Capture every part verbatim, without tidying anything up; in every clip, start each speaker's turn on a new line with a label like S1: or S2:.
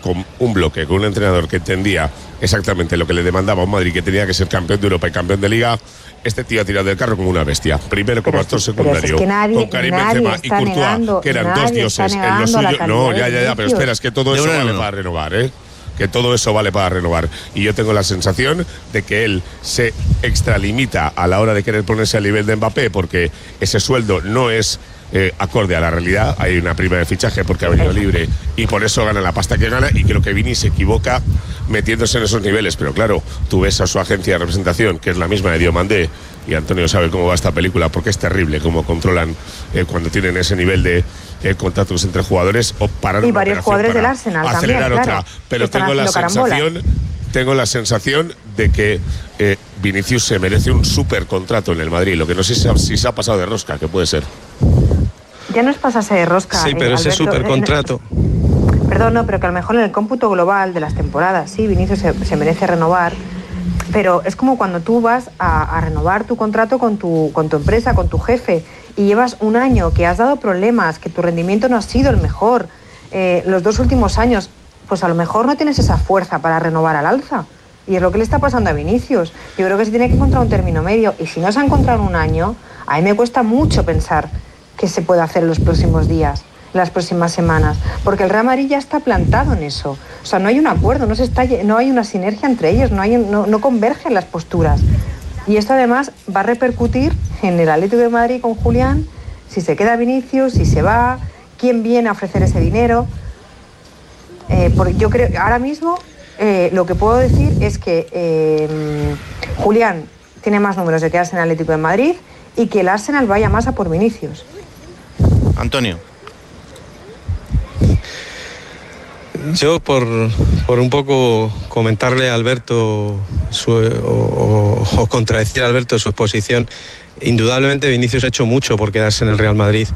S1: con un bloque, con un entrenador que entendía exactamente lo que le demandaba a un Madrid, que tenía que ser campeón de Europa y campeón de Liga, este tío ha tirado del carro como una bestia. Primero como actor secundario,
S2: es que nadie,
S1: con Karim Benzema y Courtois,
S2: negando,
S1: que eran dos dioses en lo suyo. No, ya, ya, ya, pero espera, es que todo eso vale para renovar, ¿eh? Que todo eso vale para renovar. Y yo tengo la sensación de que él se extralimita a la hora de querer ponerse al nivel de Mbappé, porque ese sueldo no es eh, acorde a la realidad. Hay una prima de fichaje porque ha venido libre y por eso gana la pasta que gana, y creo que Vini se equivoca metiéndose en esos niveles. Pero claro, tú ves a su agencia de representación, que es la misma de Diomandé, y Antonio sabe cómo va esta película, porque es terrible cómo controlan eh, cuando tienen ese nivel de eh, contactos entre jugadores, o parar
S2: y
S1: una
S2: varios jugadores del Arsenal
S1: acelerar
S2: también,
S1: otra.
S2: Claro,
S1: pero tengo la sensación tengo la sensación de que eh, Vinicius se merece un súper contrato en el Madrid. Lo que no sé si, si se ha pasado de rosca, que puede ser.
S2: Ya no es pasarse de rosca.
S3: Sí, pero eh, ese súper contrato.
S2: Eh, perdón, no, pero que a lo mejor en el cómputo global de las temporadas, sí, Vinicius se, se merece renovar. Pero es como cuando tú vas a, a renovar tu contrato con tu, con tu empresa, con tu jefe, y llevas un año que has dado problemas, que tu rendimiento no ha sido el mejor, eh, los dos últimos años, pues a lo mejor no tienes esa fuerza para renovar al alza. Y es lo que le está pasando a Vinicius. Yo creo que se tiene que encontrar un término medio. Y si no se ha encontrado en un año, a mí me cuesta mucho pensar qué se puede hacer en los próximos días, en las próximas semanas. Porque el Real Madrid ya está plantado en eso. O sea, no hay un acuerdo, no, se está, no hay una sinergia entre ellos, no, hay, no, no convergen las posturas. Y esto además va a repercutir en el Atlético de Madrid con Julián, si se queda Vinicius, si se va, quién viene a ofrecer ese dinero. Eh, porque yo creo que ahora mismo eh, lo que puedo decir es que eh, Julián tiene más números de quedarse en el Atlético de Madrid y que el Arsenal vaya más a por Vinicius.
S4: Antonio.
S3: Yo por, por un poco comentarle a Alberto su, o, o, o contradecir a Alberto su exposición, indudablemente Vinicius ha hecho mucho por quedarse en el Real Madrid,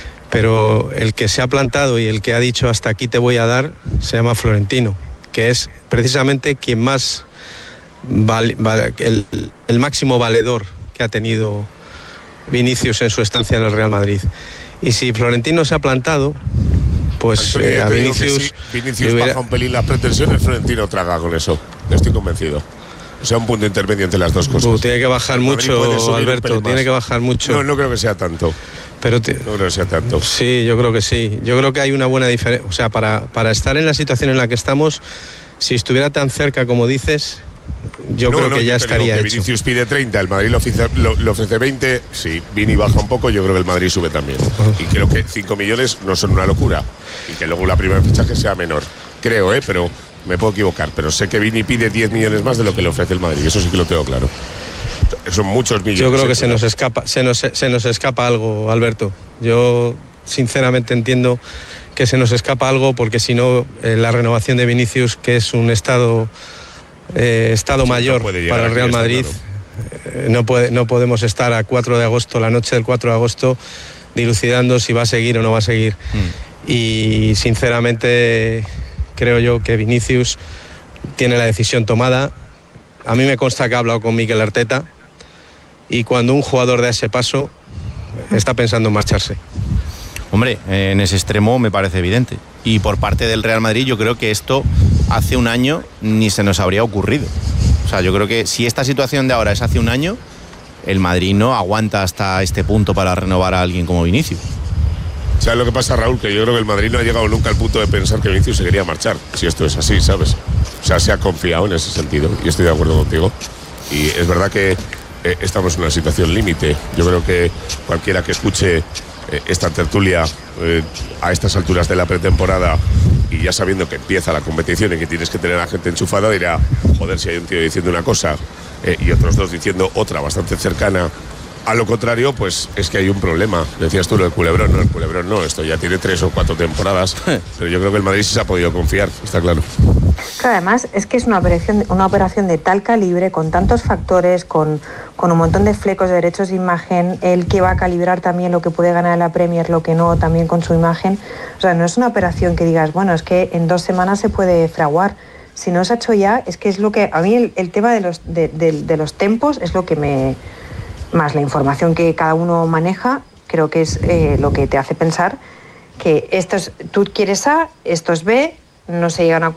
S3: pero el que se ha plantado y el que ha dicho hasta aquí te voy a dar se llama Florentino, que es precisamente quien más vale, vale, el, el máximo valedor que ha tenido Vinicius en su estancia en el Real Madrid. Y si Florentino se ha plantado, pues eh, a Vinicius,
S1: si Vinicius hubiera... baja un pelín las pretensiones, Florentino traga con eso. Estoy convencido. O sea, un punto intermedio entre las dos cosas.
S3: Uh, tiene que bajar mucho, Alberto, tiene que bajar mucho.
S1: No, no creo que sea tanto.
S3: Pero te...
S1: No creo que sea tanto.
S3: Sí, yo creo que sí. Yo creo que hay una buena diferencia. O sea, para, para estar en la situación en la que estamos, si estuviera tan cerca como dices, yo no, creo no, que ya estaría
S1: que
S3: hecho.
S1: Vinicius pide treinta, el Madrid le ofrece, lo, le ofrece veinte. Si Vini baja un poco, yo creo que el Madrid sube también. Y creo que cinco millones no son una locura. Y que luego la primera fichaje sea menor. Creo, ¿eh? Pero me puedo equivocar. Pero sé que Vini pide diez millones más de lo que le ofrece el Madrid. Eso sí que lo tengo claro. Son muchos millones.
S3: Yo creo que se nos escapa, se nos, se nos escapa algo, Alberto. Yo sinceramente entiendo que se nos escapa algo, porque si no, eh, la renovación de Vinicius, que es un estado, eh, estado sí, mayor no para el Real Madrid, claro. eh, no, puede, no podemos estar a cuatro de agosto, la noche del cuatro de agosto, dilucidando si va a seguir o no va a seguir. Mm. Y sinceramente creo yo que Vinicius tiene la decisión tomada. A mí me consta que ha hablado con Mikel Arteta, y cuando un jugador da ese paso, está pensando en marcharse.
S4: Hombre, en ese extremo me parece evidente. Y por parte del Real Madrid yo creo que esto hace un año ni se nos habría ocurrido. O sea, yo creo que si esta situación de ahora es hace un año, el Madrid no aguanta hasta este punto para renovar a alguien como Vinicius.
S1: ¿Sabes lo que pasa, Raúl? Que yo creo que el Madrid no ha llegado nunca al punto de pensar que Vinicius se quería marchar. Si esto es así, ¿sabes? O sea, se ha confiado en ese sentido, y estoy de acuerdo contigo. Y es verdad que eh, estamos en una situación límite. Yo creo que cualquiera que escuche eh, esta tertulia eh, a estas alturas de la pretemporada, y ya sabiendo que empieza la competición y que tienes que tener a la gente enchufada, dirá, joder, si hay un tío diciendo una cosa eh, y otros dos diciendo otra bastante cercana a lo contrario, pues es que hay un problema. Decías tú lo del Culebrón, no, el Culebrón no, esto ya tiene tres o cuatro temporadas, pero yo creo que el Madrid sí se ha podido confiar, está claro.
S2: Claro, además es que es una operación, una operación de tal calibre, con tantos factores, con, con un montón de flecos de derechos de imagen, el que va a calibrar también lo que puede ganar en la Premier, lo que no, también con su imagen. O sea, no es una operación que digas, bueno, es que en dos semanas se puede fraguar. Si no se ha hecho ya, es que es lo que, a mí el, el tema de los, de, de, de los tempos es lo que me... más la información que cada uno maneja, creo que es eh, lo que te hace pensar que esto es, tú quieres A, esto es B, no se llegan a,